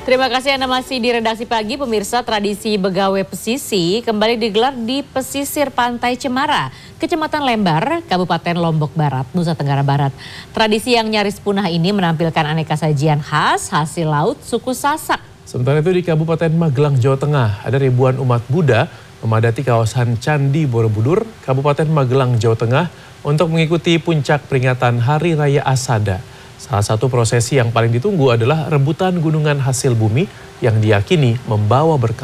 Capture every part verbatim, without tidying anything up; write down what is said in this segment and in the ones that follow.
Terima kasih Anda masih di Redaksi Pagi. Pemirsa, tradisi begawe pesisi kembali digelar di pesisir Pantai Cemara, Kecamatan Lembar, Kabupaten Lombok Barat, Nusa Tenggara Barat. Tradisi yang nyaris punah ini menampilkan aneka sajian khas hasil laut suku Sasak. Sementara itu di Kabupaten Magelang, Jawa Tengah, ada ribuan umat Buddha memadati kawasan Candi Borobudur, Kabupaten Magelang, Jawa Tengah untuk mengikuti puncak peringatan Hari Raya Asada. Salah satu prosesi yang paling ditunggu adalah rebutan gunungan hasil bumi yang diyakini membawa berkah.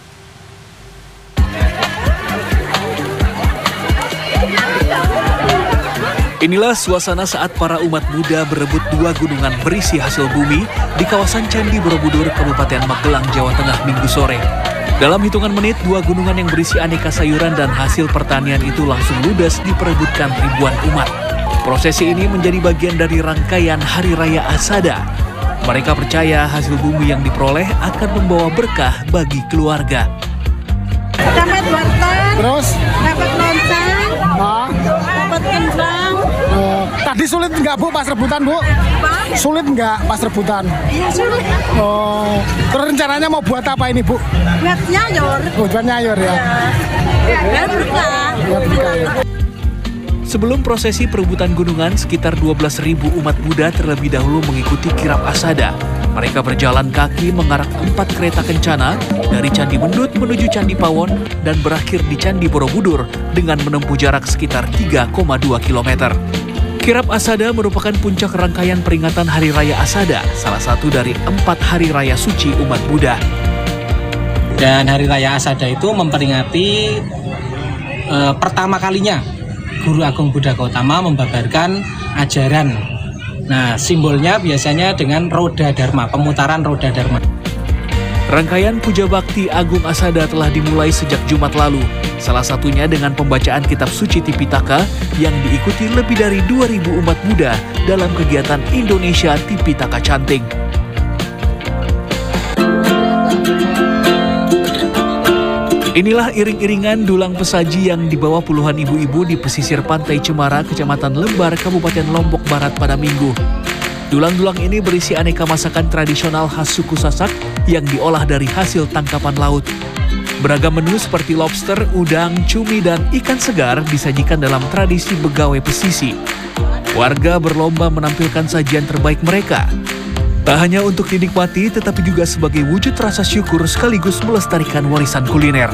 Inilah suasana saat para umat Buddha berebut dua gunungan berisi hasil bumi di kawasan Candi Borobudur, Kabupaten Magelang, Jawa Tengah, Minggu sore. Dalam hitungan menit, dua gunungan yang berisi aneka sayuran dan hasil pertanian itu langsung ludes diperebutkan ribuan umat. Prosesi ini menjadi bagian dari rangkaian Hari Raya Asada. Mereka percaya hasil bumi yang diperoleh akan membawa berkah bagi keluarga. Dapat wortel, terus dapat lontang, ah. dapat kentang. Oh, tadi sulit nggak Bu pas rebutan Bu? Apa? Sulit nggak pas rebutan? Iya sulit. Oh, terus rencananya mau buat apa ini Bu? Buat nyayur. Oh, buat nyayur ya? Ya, biar berkah. Buat berkah ya. Sebelum prosesi perebutan gunungan, sekitar dua belas ribu umat Buddha terlebih dahulu mengikuti kirap Asada. Mereka berjalan kaki mengarak empat kereta kencana dari Candi Mendut menuju Candi Pawon dan berakhir di Candi Borobudur dengan menempuh jarak sekitar tiga koma dua kilometer. Kirap Asada merupakan puncak rangkaian peringatan Hari Raya Asada, salah satu dari empat hari raya suci umat Buddha. Dan Hari Raya Asada itu memperingati e, pertama kalinya Guru Agung Buddha Gautama membabarkan ajaran. Nah, simbolnya biasanya dengan roda dharma, pemutaran roda dharma. Rangkaian puja bakti Agung Asada telah dimulai sejak Jumat lalu. Salah satunya dengan pembacaan kitab suci Tipitaka yang diikuti lebih dari dua ribu umat Buddha dalam kegiatan Indonesia Tipitaka Canting. Inilah iring-iringan dulang pesaji yang dibawa puluhan ibu-ibu di pesisir Pantai Cemara, Kecamatan Lembar, Kabupaten Lombok Barat pada Minggu. Dulang-dulang ini berisi aneka masakan tradisional khas suku Sasak yang diolah dari hasil tangkapan laut. Beragam menu seperti lobster, udang, cumi, dan ikan segar disajikan dalam tradisi begawe pesisi. Warga berlomba menampilkan sajian terbaik mereka. Tak hanya untuk dinikmati, tetapi juga sebagai wujud rasa syukur sekaligus melestarikan warisan kuliner.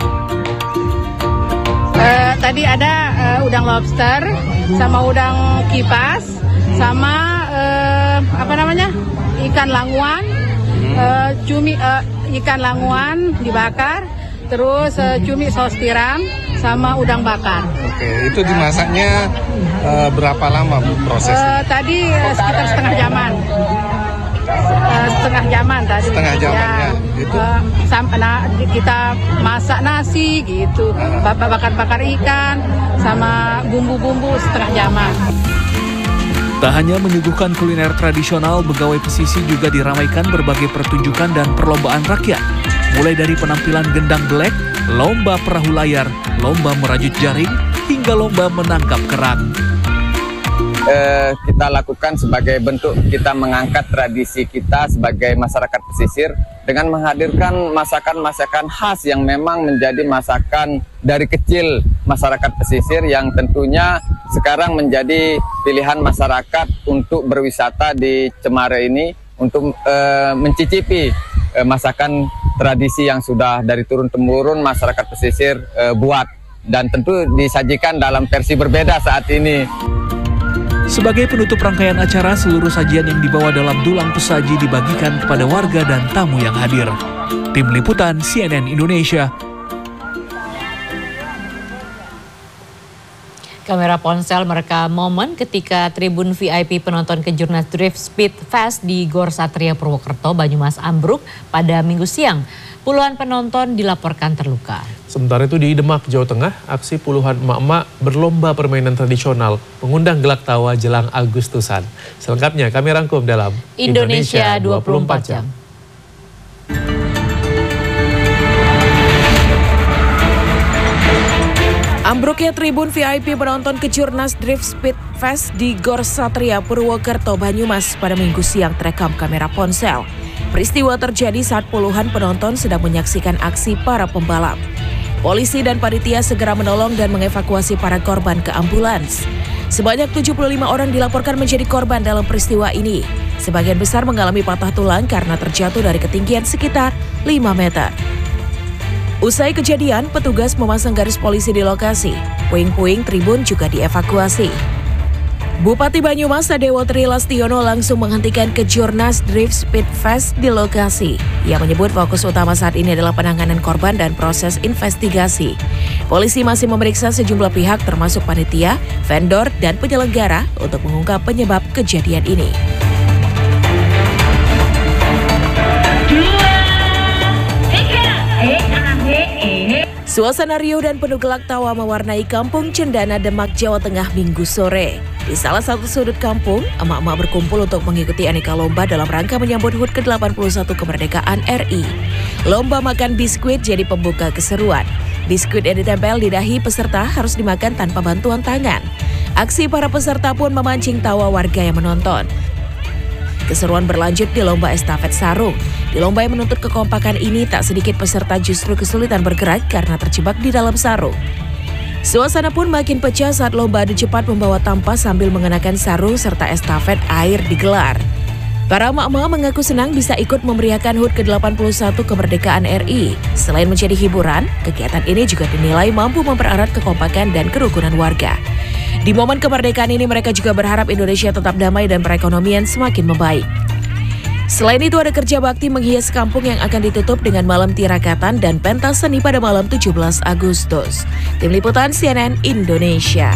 Uh, tadi ada uh, udang lobster, sama udang kipas, sama uh, apa namanya ikan languan, uh, cumi uh, ikan languan dibakar, terus uh, cumi saus tiram, sama udang bakar. Oke, itu dimasaknya uh, berapa lama Bu prosesnya? Uh, tadi uh, sekitar setengah jaman. Uh, setengah jaman tadi. Setengah jamannya ya, itu uh, sampai nah, kita masak nasi gitu, bakar-bakar ikan sama bumbu-bumbu setengah jaman. Tak hanya menyuguhkan kuliner tradisional, begawe pesisi juga diramaikan berbagai pertunjukan dan perlombaan rakyat. Mulai dari penampilan gendang belek, lomba perahu layar, lomba merajut jaring, hingga lomba menangkap kerang. Eh, kita lakukan sebagai bentuk kita mengangkat tradisi kita sebagai masyarakat pesisir dengan menghadirkan masakan-masakan khas yang memang menjadi masakan dari kecil masyarakat pesisir yang tentunya sekarang menjadi pilihan masyarakat untuk berwisata di Cemara ini untuk eh, mencicipi eh, masakan tradisi yang sudah dari turun-temurun masyarakat pesisir eh, buat dan tentu disajikan dalam versi berbeda saat ini. Sebagai penutup rangkaian acara, seluruh sajian yang dibawa dalam dulang pesaji dibagikan kepada warga dan tamu yang hadir. Tim Liputan C N N Indonesia. Kamera ponsel merekam momen ketika tribun V I P penonton Kejurnas Drift Speed Fest di Gor Satria Purwokerto, Banyumas ambruk pada Minggu siang. Puluhan penonton dilaporkan terluka. Sementara itu di Demak, Jawa Tengah, aksi puluhan emak-emak berlomba permainan tradisional mengundang gelak tawa jelang Agustusan. Selengkapnya kami rangkum dalam Indonesia dua puluh empat jam. Ambruknya tribun V I P penonton Kejurnas Drift Speed Fest di Gor Satria Purwokerto, Banyumas pada Minggu siang terekam kamera ponsel. Peristiwa terjadi saat puluhan penonton sedang menyaksikan aksi para pembalap. Polisi dan panitia segera menolong dan mengevakuasi para korban ke ambulans. Sebanyak tujuh puluh lima orang dilaporkan menjadi korban dalam peristiwa ini. Sebagian besar mengalami patah tulang karena terjatuh dari ketinggian sekitar lima meter. Usai kejadian, petugas memasang garis polisi di lokasi. Puing-puing tribun juga dievakuasi. Bupati Banyumas Sadewo Tri Lastiono langsung menghentikan Kejurnas Drift Speed Fest di lokasi. Ia menyebut fokus utama saat ini adalah penanganan korban dan proses investigasi. Polisi masih memeriksa sejumlah pihak termasuk panitia, vendor, dan penyelenggara untuk mengungkap penyebab kejadian ini. Suasana riuh dan penuh gelak tawa mewarnai Kampung Cendana, Demak, Jawa Tengah Minggu sore. Di salah satu sudut kampung, emak-emak berkumpul untuk mengikuti aneka lomba dalam rangka menyambut H U T ke delapan puluh satu kemerdekaan R I. Lomba makan biskuit jadi pembuka keseruan. Biskuit yang ditempel di dahi peserta harus dimakan tanpa bantuan tangan. Aksi para peserta pun memancing tawa warga yang menonton. Keseruan berlanjut di lomba estafet sarung. Di lomba yang menuntut kekompakan ini, tak sedikit peserta justru kesulitan bergerak karena terjebak di dalam sarung. Suasana pun makin pecah saat lomba adu cepat membawa tampah sambil mengenakan sarung serta estafet air digelar. Para emak-emak mengaku senang bisa ikut memeriahkan H U T ke delapan puluh satu kemerdekaan R I. Selain menjadi hiburan, kegiatan ini juga dinilai mampu mempererat kekompakan dan kerukunan warga. Di momen kemerdekaan ini mereka juga berharap Indonesia tetap damai dan perekonomian semakin membaik. Selain itu ada kerja bakti menghias kampung yang akan ditutup dengan malam tirakatan dan pentas seni pada malam tujuh belas Agustus. Tim Liputan C N N Indonesia.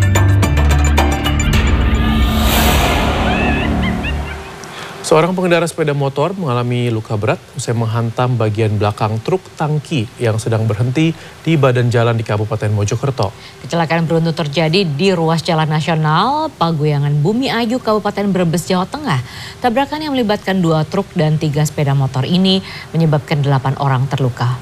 Seorang pengendara sepeda motor mengalami luka berat usai menghantam bagian belakang truk tangki yang sedang berhenti di badan jalan di Kabupaten Mojokerto. Kecelakaan beruntun terjadi di ruas Jalan Nasional Paguyangan Bumi Ayu, Kabupaten Brebes, Jawa Tengah. Tabrakan yang melibatkan dua truk dan tiga sepeda motor ini menyebabkan delapan orang terluka.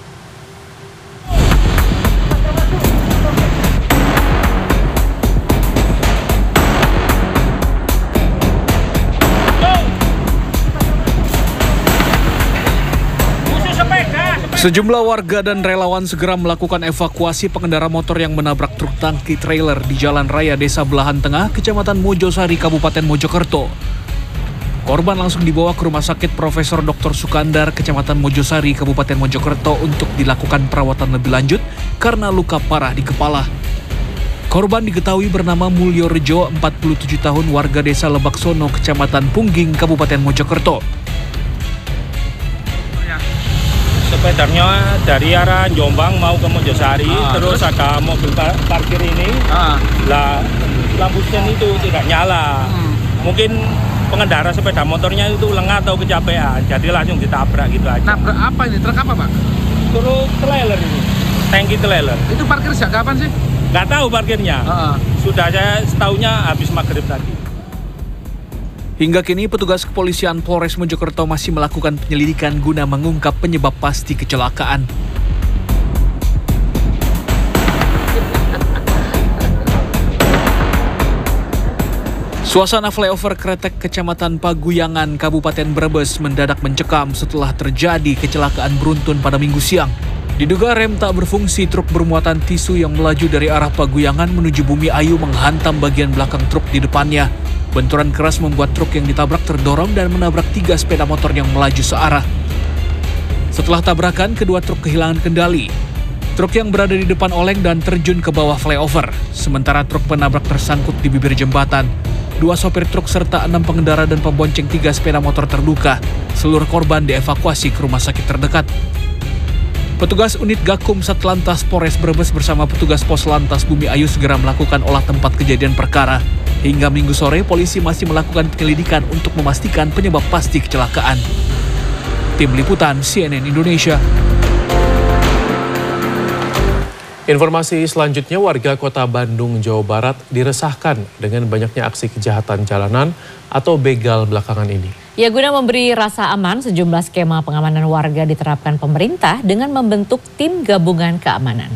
Sejumlah warga dan relawan segera melakukan evakuasi pengendara motor yang menabrak truk tangki trailer di Jalan Raya Desa Belahan Tengah, Kecamatan Mojosari, Kabupaten Mojokerto. Korban langsung dibawa ke Rumah Sakit Profesor Doktor Sukandar, Kecamatan Mojosari, Kabupaten Mojokerto untuk dilakukan perawatan lebih lanjut karena luka parah di kepala. Korban diketahui bernama Mulyo Rejo, empat puluh tujuh tahun, warga Desa Lebaksono, Kecamatan Pungging, Kabupaten Mojokerto. Sepedanya dari arah Jombang mau ke Mojosari, ah, terus, terus ada mobil parkir ini, ah. lah lampu sen itu tidak nyala. Hmm. Mungkin pengendara sepeda motornya itu lengah atau kecapean, jadi langsung ditabrak gitu aja. Nabrak apa ini? Truk apa, Pak? Truk trailer ini, tangki trailer. Itu parkir sejak kapan sih? Nggak tahu parkirnya. Ah. Sudah saya setahunya habis maghrib tadi. Hingga kini petugas kepolisian Polres Mojokerto masih melakukan penyelidikan guna mengungkap penyebab pasti kecelakaan. Suasana flyover Kretek Kecamatan Paguyangan, Kabupaten Brebes mendadak mencekam setelah terjadi kecelakaan beruntun pada Minggu siang. Diduga rem tak berfungsi, truk bermuatan tisu yang melaju dari arah Paguyangan menuju Bumi Ayu menghantam bagian belakang truk di depannya. Benturan keras membuat truk yang ditabrak terdorong dan menabrak tiga sepeda motor yang melaju searah. Setelah tabrakan, kedua truk kehilangan kendali. Truk yang berada di depan oleng dan terjun ke bawah flyover. Sementara truk penabrak tersangkut di bibir jembatan. Dua sopir truk serta enam pengendara dan pembonceng tiga sepeda motor terluka. Seluruh korban dievakuasi ke rumah sakit terdekat. Petugas unit Gakum Satlantas Polres Brebes bersama petugas Pos Lantas Bumi Ayu segera melakukan olah tempat kejadian perkara. Hingga Minggu sore, polisi masih melakukan penyelidikan untuk memastikan penyebab pasti kecelakaan. Tim Liputan C N N Indonesia. Informasi selanjutnya, warga Kota Bandung, Jawa Barat diresahkan dengan banyaknya aksi kejahatan jalanan atau begal belakangan ini. Ya, guna memberi rasa aman, sejumlah skema pengamanan warga diterapkan pemerintah dengan membentuk tim gabungan keamanan.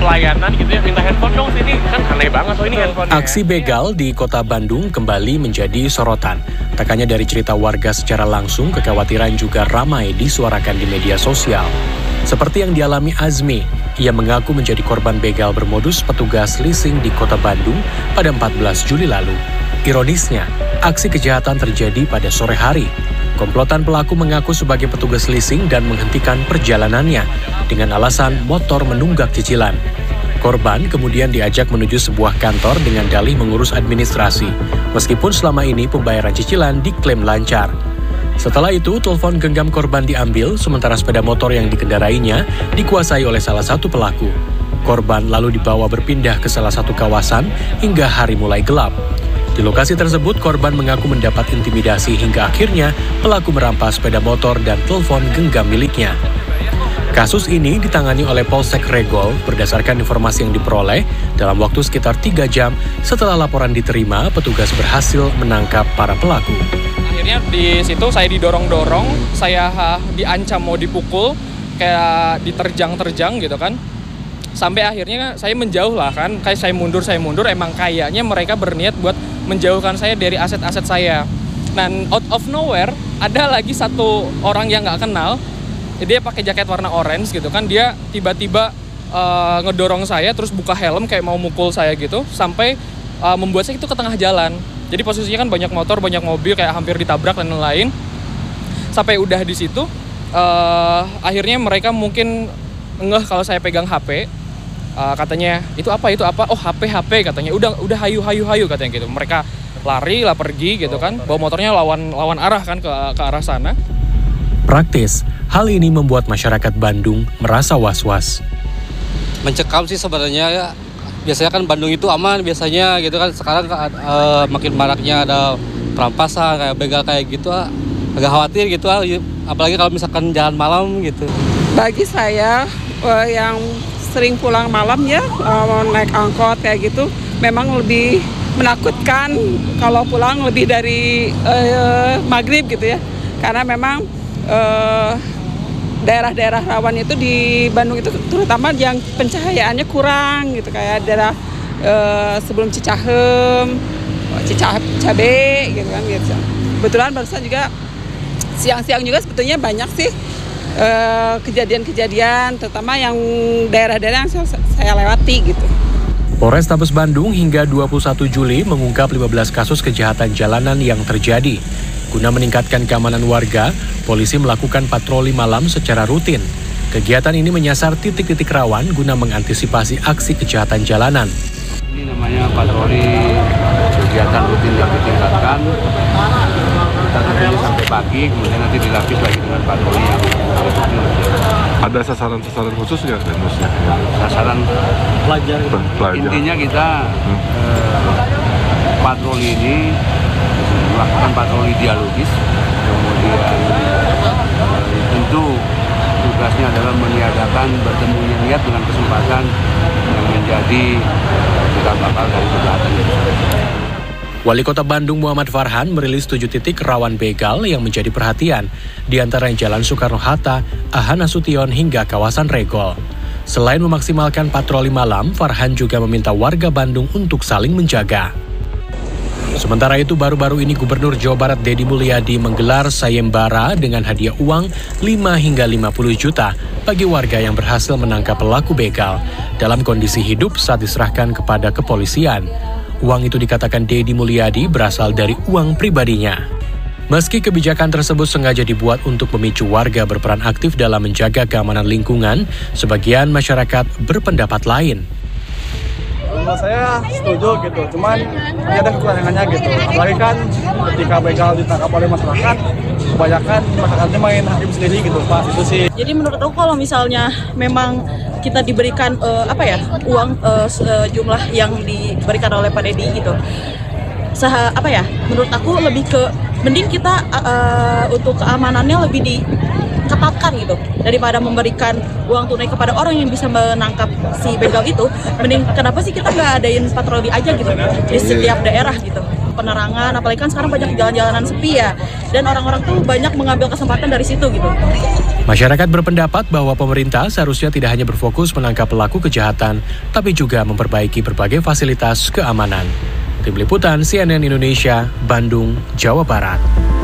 pelayanan gitu ya, minta handphone dong sini, kan aneh banget oh ini handphone. Aksi begal di kota Bandung kembali menjadi sorotan. Tak hanya dari cerita warga secara langsung, kekhawatiran juga ramai disuarakan di media sosial. Seperti yang dialami Azmi, ia mengaku menjadi korban begal bermodus petugas leasing di kota Bandung pada empat belas Juli lalu. Ironisnya, aksi kejahatan terjadi pada sore hari. Komplotan pelaku mengaku sebagai petugas leasing dan menghentikan perjalanannya dengan alasan motor menunggak cicilan. Korban kemudian diajak menuju sebuah kantor dengan dalih mengurus administrasi, meskipun selama ini pembayaran cicilan diklaim lancar. Setelah itu, telepon genggam korban diambil, sementara sepeda motor yang dikendarainya dikuasai oleh salah satu pelaku. Korban lalu dibawa berpindah ke salah satu kawasan hingga hari mulai gelap. Di lokasi tersebut, korban mengaku mendapat intimidasi hingga akhirnya pelaku merampas sepeda motor dan telepon genggam miliknya. Kasus ini ditangani oleh Polsek Regol berdasarkan informasi yang diperoleh dalam waktu sekitar tiga jam setelah laporan diterima, petugas berhasil menangkap para pelaku. Akhirnya di situ saya didorong-dorong, saya diancam mau dipukul, kayak diterjang-terjang gitu kan. Sampai akhirnya saya menjauh lah kan, kayak saya mundur, saya mundur, emang kayaknya mereka berniat buat menjauhkan saya dari aset-aset saya. Dan out of nowhere, ada lagi satu orang yang nggak kenal, dia pakai jaket warna orange gitu kan, dia tiba-tiba uh, ngedorong saya, terus buka helm kayak mau mukul saya gitu, sampai uh, membuat saya itu ke tengah jalan. Jadi posisinya kan banyak motor, banyak mobil, kayak hampir ditabrak dan lain-lain. Sampai udah di situ, uh, akhirnya mereka mungkin ngeh kalau saya pegang H P. Uh, katanya itu apa itu apa oh H P H P katanya udah udah hayu hayu hayu katanya gitu. Mereka lari lah pergi gitu kan, bawa motornya lawan lawan arah kan ke ke arah sana. Praktis, hal ini membuat masyarakat Bandung merasa was-was. Mencekam sih sebenarnya ya. Biasanya kan Bandung itu aman biasanya gitu kan, sekarang uh, makin maraknya ada perampasan kayak begal kayak gitu, uh, agak khawatir gitu, uh, apalagi kalau misalkan jalan malam gitu. Bagi saya uh, yang sering pulang malam ya, uh, naik angkot kayak gitu, memang lebih menakutkan kalau pulang lebih dari uh, maghrib gitu ya. Karena memang uh, daerah-daerah rawan itu di Bandung itu terutama yang pencahayaannya kurang gitu, kayak daerah uh, sebelum Cicahem, Cicabe gitu kan gitu. Kebetulan barusan juga siang-siang juga sebetulnya banyak sih kejadian-kejadian, terutama yang daerah-daerah yang saya lewati gitu. Polrestabes Bandung hingga dua puluh satu Juli mengungkap lima belas kasus kejahatan jalanan yang terjadi. Guna meningkatkan keamanan warga, polisi melakukan patroli malam secara rutin. Kegiatan ini menyasar titik-titik rawan guna mengantisipasi aksi kejahatan jalanan. Ini namanya patroli kegiatan rutin yang ditingkatkan. Kita terjadi sampai pagi, kemudian nanti dilapis lagi dengan patroli yang ada sasaran-sasaran khusus nggak? Sasaran pelajar. pelajar. Intinya kita hmm. eh, patroli ini melakukan patroli dialogis, kemudian eh, tentu tugasnya adalah meniadakan bertemunya niat dengan kesempatan yang menjadi cikal bakal dari kejahatan itu. Wali Kota Bandung Muhammad Farhan merilis tujuh titik rawan begal yang menjadi perhatian, di antara Jalan Soekarno-Hatta, A H Nasution hingga kawasan Regol. Selain memaksimalkan patroli malam, Farhan juga meminta warga Bandung untuk saling menjaga. Sementara itu, baru-baru ini Gubernur Jawa Barat Deddy Mulyadi menggelar sayembara dengan hadiah uang lima hingga lima puluh juta bagi warga yang berhasil menangkap pelaku begal dalam kondisi hidup saat diserahkan kepada kepolisian. Uang itu dikatakan Deddy Mulyadi berasal dari uang pribadinya. Meski kebijakan tersebut sengaja dibuat untuk memicu warga berperan aktif dalam menjaga keamanan lingkungan, sebagian masyarakat berpendapat lain. Menurut saya setuju gitu, cuman ini ada kekurangannya gitu. Apalagi kan ketika begal ditangkap oleh masyarakat, kebanyakan masyarakatnya main hakim sendiri gitu, Pak. Itu sih. Jadi menurut aku kalau misalnya memang kita diberikan uh, apa ya uang uh, sejumlah yang diberikan oleh Pak Deddy gitu, Seha, apa ya? Menurut aku lebih ke mending kita uh, untuk keamanannya lebih diketatkan gitu daripada memberikan uang tunai kepada orang yang bisa menangkap si begal itu. Mending kenapa sih kita nggak adain patroli aja gitu di setiap daerah gitu. penerangan, apalagi kan sekarang banyak jalan-jalanan sepi ya, dan orang-orang tuh banyak mengambil kesempatan dari situ gitu. Masyarakat berpendapat bahwa pemerintah seharusnya tidak hanya berfokus menangkap pelaku kejahatan, tapi juga memperbaiki berbagai fasilitas keamanan. Tim Liputan C N N Indonesia, Bandung, Jawa Barat.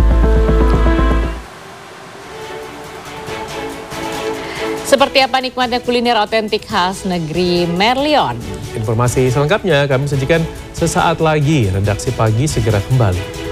Seperti apa nikmatnya kuliner otentik khas negeri Merlion? Informasi selengkapnya kami sajikan sesaat lagi. Redaksi Pagi segera kembali.